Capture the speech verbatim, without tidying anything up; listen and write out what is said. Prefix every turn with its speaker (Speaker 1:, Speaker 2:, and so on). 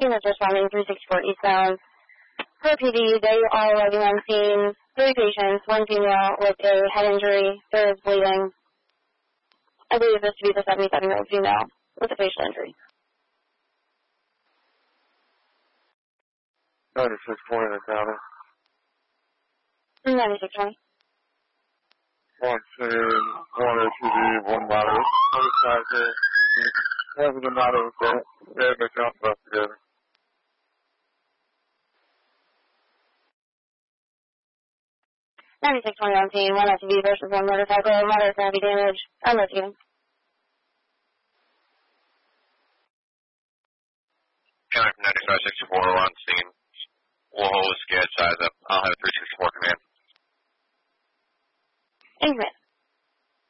Speaker 1: Units responding three sixty-four eastbound. Per P D, they are arriving on scene. Three patients, one female with a head injury. There is bleeding. I believe this to be the seventy-seven-year-old female with a facial injury.
Speaker 2: ninety-six twenty in the county.
Speaker 1: ninety-six twenty.
Speaker 2: One, two, one A T V, one moderate. Other side here. One of the moderate there. Yeah, they jump up together.
Speaker 1: ninety-six twenty on scene, one S U V versus one motorcycle, moderate to heavy damage. I'm with you.
Speaker 3: County from ninety-five sixty-four on scene. We'll hold a sketch size up. I'll have three sixty-four command.
Speaker 1: Increment.